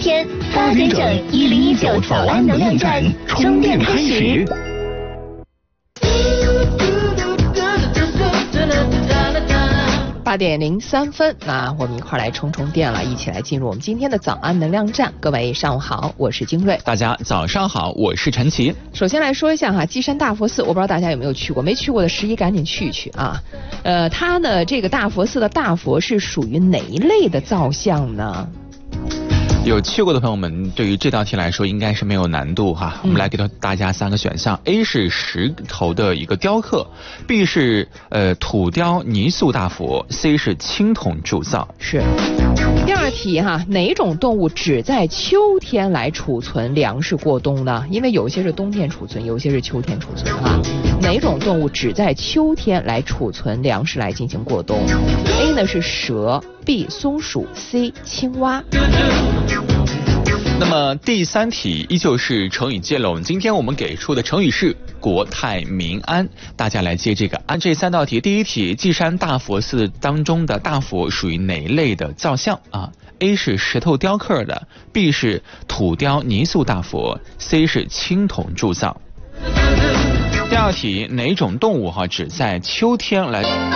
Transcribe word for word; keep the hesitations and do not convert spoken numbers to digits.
天八点整，一零一九早安能量站充电开始。 八点零三分，那我们一块来充充电了，一起来进入我们今天的早安能量站。各位上午好，我是精锐。 大家早上好，我是陈奇。 首先来说一下哈，基山大佛寺，我不知道大家有没有去过，没去过的十一赶紧去一去啊。呃，它呢这个大佛寺的大佛是属于哪一类的造像呢？ 有去过的朋友们，对于这道题来说应该是没有难度哈。我们来给到大家三个选项、嗯、A 是石头的一个雕刻， B 是呃土雕泥塑大佛， C 是青铜铸造。 是。第二题哈，哪种动物只在秋天来储存粮食过冬呢？因为有些是冬天储存，有些是秋天储存啊。哪种动物只在秋天来储存粮食来进行过冬？ A 呢是蛇， B 松鼠， C 青蛙。 那么第三题依旧是成语接龙，今天我们给出的成语是国泰民安，大家来接这个安。这三道题，第一题，基山大佛寺当中的大佛属于哪一类的造像啊 ？A 是石头雕刻的， B 是土雕泥塑大佛， C 是青铜铸造。第二题，哪种动物哈只在秋天来